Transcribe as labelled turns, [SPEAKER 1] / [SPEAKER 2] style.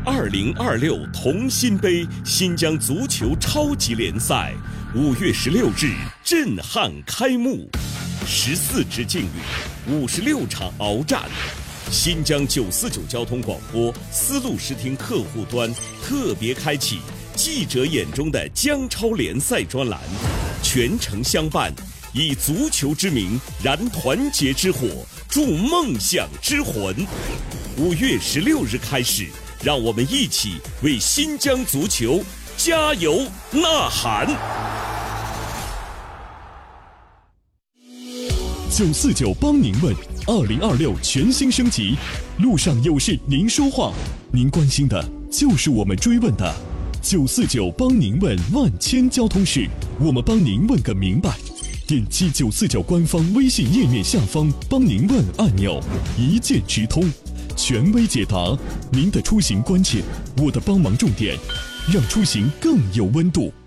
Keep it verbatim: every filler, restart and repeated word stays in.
[SPEAKER 1] 二零二六同心杯新疆足球超级联赛五月十六日震撼开幕，十四支劲旅，五十六场鏖战。新疆九四九交通广播丝路视听客户端特别开启记者眼中的疆超联赛专栏，全程相伴，以足球之名燃团结之火，铸梦想之魂。五月十六日开始，让我们一起为新疆足球加油呐喊。
[SPEAKER 2] 九四九帮您问，二零二六全新升级，路上有事您说话，您关心的就是我们追问的。九四九帮您问万千交通事，我们帮您问个明白。点击九四九官方微信页面下方帮您问按钮，一键直通，权威解答您的出行关键，我的帮忙重点，让出行更有温度。